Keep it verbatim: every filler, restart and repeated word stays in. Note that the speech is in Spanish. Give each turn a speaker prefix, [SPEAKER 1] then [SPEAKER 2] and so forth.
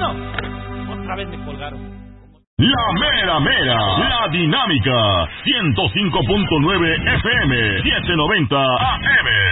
[SPEAKER 1] Bueno, otra vez me colgaron.
[SPEAKER 2] La mera mera, la dinámica, ciento cinco punto nueve F M, setecientos noventa A M.